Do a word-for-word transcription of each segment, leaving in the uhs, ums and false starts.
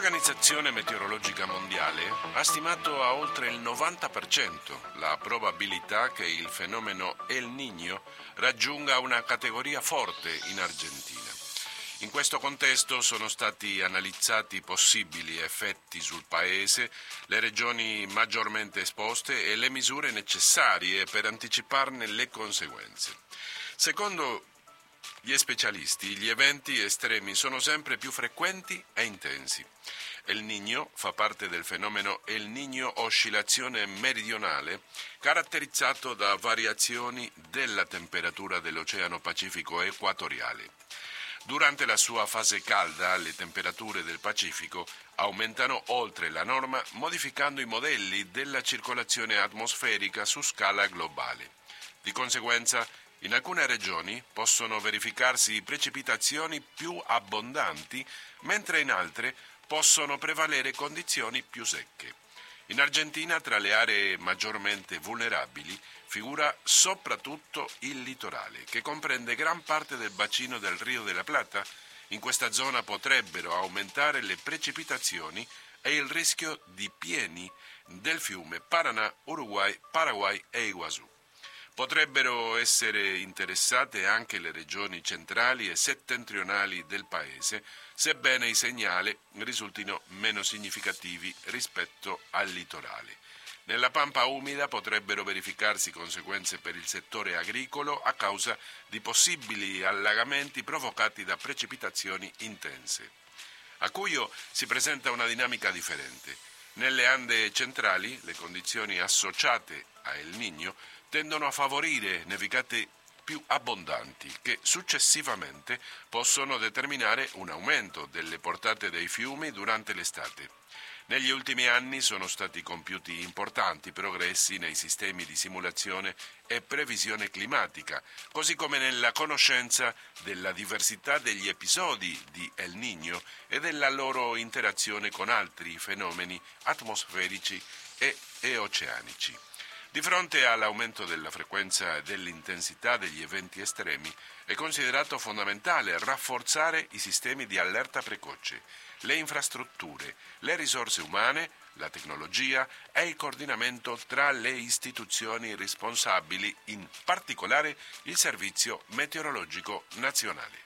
L'Organizzazione Meteorologica Mondiale ha stimato a oltre il novanta per cento la probabilità che il fenomeno El Niño raggiunga una categoria forte in Argentina. In questo contesto sono stati analizzati possibili effetti sul Paese, le regioni maggiormente esposte e le misure necessarie per anticiparne le conseguenze. Secondo gli specialisti, gli eventi estremi sono sempre più frequenti e intensi. El Niño fa parte del fenomeno El Niño oscillazione meridionale, caratterizzato da variazioni della temperatura dell'Oceano Pacifico equatoriale. Durante la sua fase calda, le temperature del Pacifico aumentano oltre la norma, modificando i modelli della circolazione atmosferica su scala globale. Di conseguenza, in alcune regioni possono verificarsi precipitazioni più abbondanti, mentre in altre possono prevalere condizioni più secche. In Argentina, tra le aree maggiormente vulnerabili, figura soprattutto il litorale, che comprende gran parte del bacino del Rio de la Plata. In questa zona potrebbero aumentare le precipitazioni e il rischio di pieni del fiume Paraná, Uruguay, Paraguay e Iguazú. Potrebbero essere interessate anche le regioni centrali e settentrionali del Paese, sebbene i segnali risultino meno significativi rispetto al litorale. Nella pampa umida potrebbero verificarsi conseguenze per il settore agricolo a causa di possibili allagamenti provocati da precipitazioni intense. A Cuyo si presenta una dinamica differente. Nelle Ande centrali le condizioni associate a El Niño tendono a favorire nevicate più abbondanti che successivamente possono determinare un aumento delle portate dei fiumi durante l'estate. Negli ultimi anni sono stati compiuti importanti progressi nei sistemi di simulazione e previsione climatica, così come nella conoscenza della diversità degli episodi di El Niño e della loro interazione con altri fenomeni atmosferici e, e oceanici. Di fronte all'aumento della frequenza e dell'intensità degli eventi estremi, è considerato fondamentale rafforzare i sistemi di allerta precoce, le infrastrutture, le risorse umane, la tecnologia e il coordinamento tra le istituzioni responsabili, in particolare il Servizio Meteorologico Nazionale.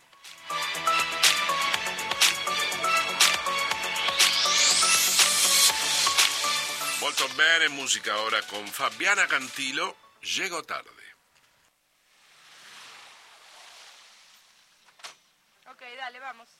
Molto bene, musica ora con Fabiana Cantilo, Llego tarde. Ok, dale, vamos.